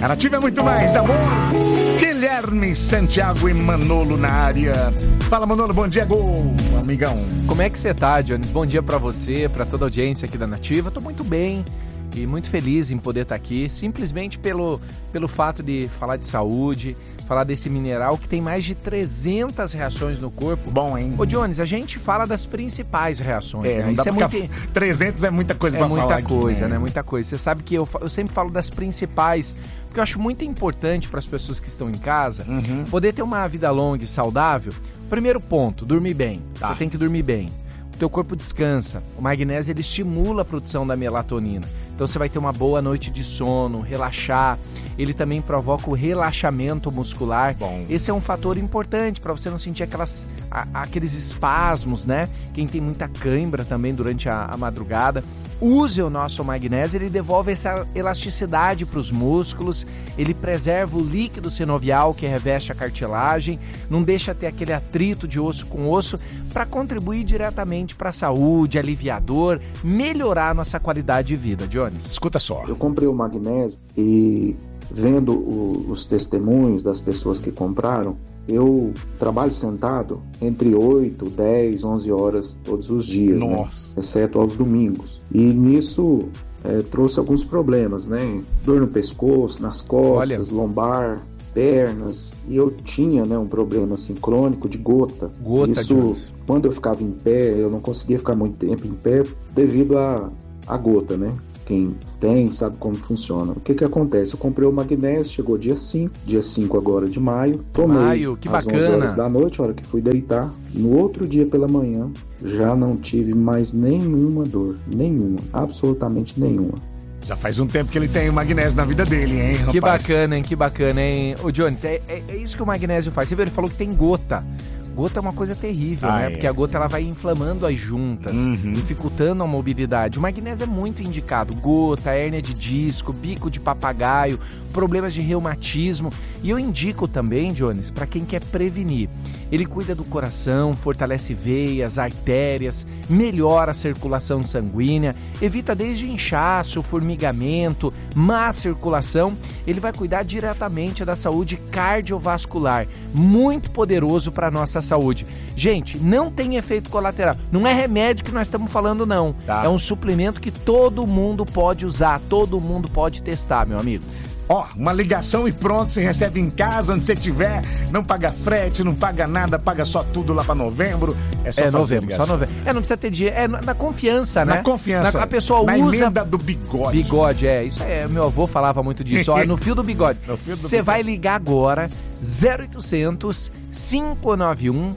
A Nativa é muito mais, amor. Guilherme Santiago e Manolo na área. Fala, Manolo, bom dia, gol, amigão. Como é que você tá, Jones? Bom dia pra você, pra toda a audiência aqui da Nativa. Tô muito bem e muito feliz em poder estar aqui, simplesmente pelo fato de falar de saúde, falar desse mineral que tem mais de 300 reações no corpo. Bom, hein? Ô, Jones, a gente fala das principais reações, né? Isso é muito... 300 é muita coisa pra falar aqui. É muita coisa, né? Muita coisa. Você sabe que eu sempre falo das principais, porque eu acho muito importante para as pessoas que estão em casa poder ter uma vida longa e saudável. Primeiro ponto, dormir bem. Tá. Você tem que dormir bem. O teu corpo descansa. O magnésio, ele estimula a produção da melatonina. Então você vai ter uma boa noite de sono, relaxar. Ele também provoca o relaxamento muscular. Bom. Esse é um fator importante para você não sentir aqueles espasmos, né? Quem tem muita cãibra também durante a madrugada. Use o nosso magnésio, ele devolve essa elasticidade para os músculos, ele preserva o líquido sinovial que reveste a cartilagem, não deixa ter aquele atrito de osso com osso, para contribuir diretamente para a saúde, aliviador, melhorar a nossa qualidade de vida. Jones, escuta só. Eu comprei o magnésio e vendo os testemunhos das pessoas que compraram, eu trabalho sentado entre 8, 10, 11 horas todos os dias, né? Exceto aos domingos. E nisso trouxe alguns problemas, né? Dor no pescoço, nas costas, lombar, pernas. E eu tinha, né, um problema assim, crônico de gota. Isso, quando eu ficava em pé, eu não conseguia ficar muito tempo em pé devido à gota, né? Quem tem sabe como funciona. O que acontece? Eu comprei o magnésio, chegou dia 5 agora de maio. Tomei que às bacana. 11 horas da noite, a hora que fui deitar. No outro dia pela manhã, já não tive mais nenhuma dor. Nenhuma, absolutamente nenhuma. Já faz um tempo que ele tem o magnésio na vida dele, hein, rapaz? Que bacana, hein? Que bacana, hein? Ô, Jones, é isso que o magnésio faz. Você viu, ele falou que tem gota. Gota é uma coisa terrível, né? Porque a gota ela vai inflamando as juntas, dificultando a mobilidade. O magnésio é muito indicado. Gota, hérnia de disco, bico de papagaio, problemas de reumatismo. E eu indico também, Jones, para quem quer prevenir. Ele cuida do coração, fortalece veias, artérias, melhora a circulação sanguínea, evita desde inchaço, formigamento, má circulação. Ele vai cuidar diretamente da saúde cardiovascular. Muito poderoso para a nossa saúde. Gente, não tem efeito colateral. Não é remédio que nós estamos falando, não. Tá. É um suplemento que todo mundo pode usar, todo mundo pode testar, meu amigo. Uma ligação e pronto, você recebe em casa, onde você estiver, não paga frete, não paga nada, paga só tudo lá pra novembro. É só fazer novembro, ligação. só novembro. Não precisa ter dinheiro, na confiança, né? Na confiança. A pessoa na usa... emenda do bigode. Bigode, isso é, meu avô falava muito disso, no fio do bigode. Você vai ligar agora, 0800 591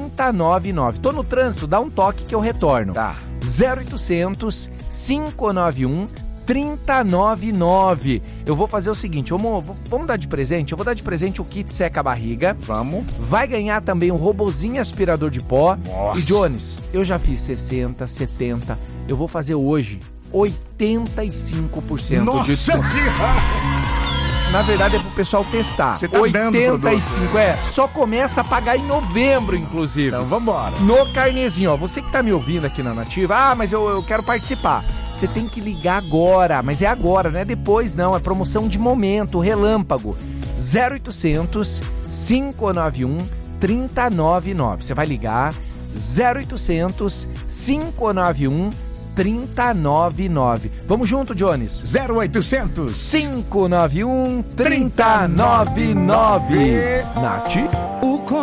3099. Tô no trânsito, dá um toque que eu retorno. Tá. 0800 591 3099. Eu vou fazer o seguinte, vamos dar de presente? Eu vou dar de presente o kit seca-barriga. Vamos. Vai ganhar também um robozinho aspirador de pó. Nossa. E Jones, eu já fiz 60, 70. Eu vou fazer hoje 85% Nossa de desconto. Senhora! Na verdade é pro pessoal testar. Você tá 85, só começa a pagar em novembro, inclusive. Então vambora. No carnezinho, você que tá me ouvindo aqui na Nativa, mas eu quero participar. Você tem que ligar agora, mas é agora, não é depois não, é promoção de momento, relâmpago. 0800 591 3099. Você vai ligar 0800 591 3099. Vamos junto, Jones. 0800 591 3099. Nath.